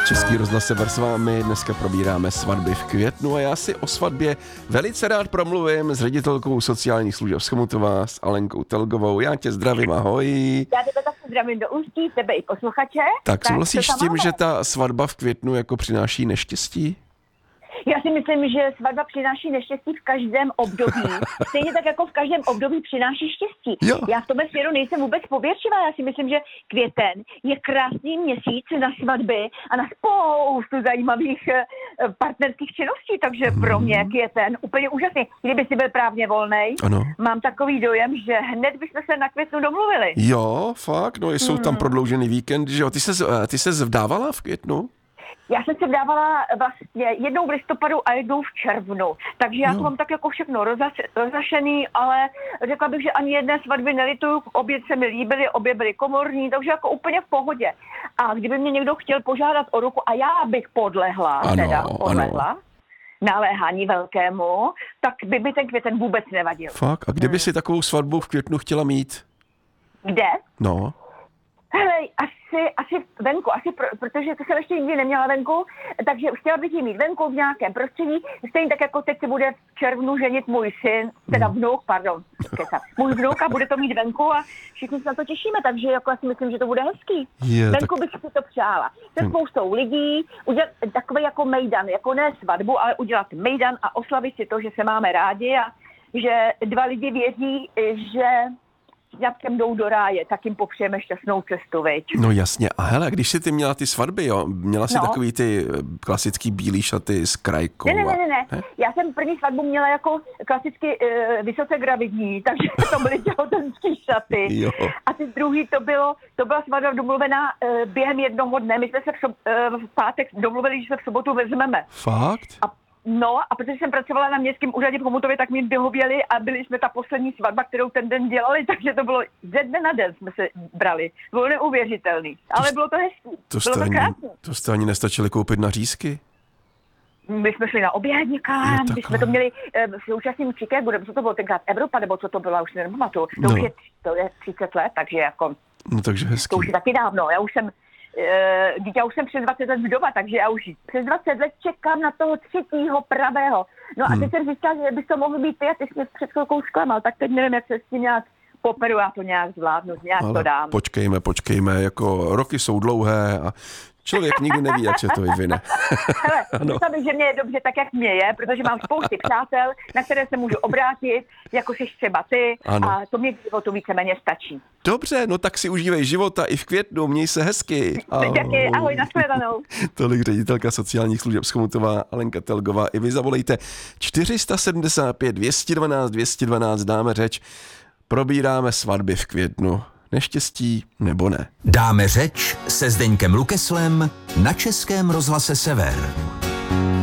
Český rozhlas Sever s vámi, dneska probíráme svatby v květnu a já si o svatbě velice rád promluvím s ředitelkou sociálních služeb z Chomutova, s Alenkou Telgovou. Já tě zdravím, ahoj. Já tebe taky zdravím do ústí, tebe i posluchače. Tak souhlasíš s tím, že ta svatba v květnu jako přináší neštěstí? Já si myslím, že svatba přináší neštěstí v každém období. Stejně tak jako v každém období přináší štěstí. Jo. Já v tomhle směru nejsem vůbec pověrčivá. Já si myslím, že květen je krásný měsíc na svatby a na spoustu zajímavých partnerských činností. Takže pro mě květen úplně úžasný. Kdyby si byl právně volnej, mám takový dojem, že hned bychom se na květnu domluvili. Jo, fakt? No, jsou tam prodloužený víkend, že jo? Ty se vdávala v květnu? Já jsem se vdávala vlastně jednou v listopadu a jednou v červnu, takže já to mám tak jako všechno rozašený, ale řekla bych, že ani jedné svatby nelituju, obě se mi líbily, obě byly komorní, takže jako úplně v pohodě. A kdyby mě někdo chtěl požádat o ruku a já bych podlehla naléhání velkému, tak by mi ten květen vůbec nevadil. Fakt? A kde by si takovou svatbu v květnu chtěla mít? Kde? No. Hele, asi venku, protože to jsem ještě nikdy neměla venku, takže chtěla bych ji mít venku v nějakém prostředí, stejně tak jako teď se bude v červnu ženit můj syn, můj vnuk a bude to mít venku a všichni se na to těšíme, takže jako já si myslím, že to bude hezký. Venku bych si to přála. Se spoustou lidí, udělat takový jako mejdan, jako ne svatbu, ale udělat mejdan a oslavit si to, že se máme rádi a že dva lidi věří, že sňatkem jdou do ráje, tak jim popřejeme šťastnou cestu, veď. No jasně. A hele, když jsi ty měla ty svatby, jo, měla jsi takový ty klasický bílý šaty s krajkou? Ne. Já jsem první svatbu měla jako klasicky vysoce gravidní, takže to byly těhotenský šaty. Jo. A ty druhý to byla svatba domluvená během jednoho dne. My jsme se v pátek domluvili, že se v sobotu vezmeme. Fakt? A protože jsem pracovala na městském úřadě v Chomutově, tak mi vyhověli a byli jsme ta poslední svatba, kterou ten den dělali, takže to bylo ze dne na den jsme se brali. Bylo neuvěřitelný, ale bylo to hezký. Bylo to krásné. To jste ani nestačili koupit na řízky? My jsme šli na oběd někam, když jsme to měli v současném Chicagu, nebo co to bylo tenkrát Evropa, nebo co to bylo, už si nepamatuju. To je 30 let, takže jako... No takže hezký. To už je taky dávno, já už jsem přes 20 let vdova, takže já už přes 20 let čekám na toho třetího pravého. No a teď jsem říkala, že bys to mohl být ty a ty jsi mě před chvilkou zklamal, tak teď nevím, jak se s tím nějak poperu, já to nějak zvládnu, nějak to dám. Počkejme, jako roky jsou dlouhé a člověk nikdy neví, jak se to vyvine. Hele, myslím, že mě je dobře tak, jak mě je, protože mám spousty přátel, na které se můžu obrátit, jako jsi třeba ty, a to mě k životu víceméně stačí. Dobře, no tak si užívej života i v květnu, měj se hezky. Děkuji, ahoj, nashledanou. Tolik ředitelka sociálních služeb z Chomutova, Alenka Telgová. I vy zavolejte 475 212 212, dáme řeč. Probíráme svatby v květnu. Neštěstí nebo ne? Dáme řeč se Zdeňkem Lukeslem na Českém rozhlase Sever.